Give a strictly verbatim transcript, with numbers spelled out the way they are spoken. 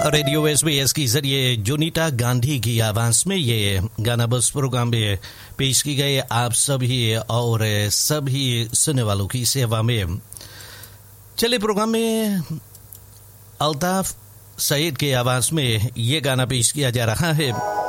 Radio SBS के जरिए जोनीता गांधी की आवाज में ये गाना बस प्रोग्राम में पेश की गई आप सभी और सभी सुनने वालों की सेवा में। चले प्रोग्राम में अल्ताफ सईद के आवाज में ये गाना पेश किया जा रहा है।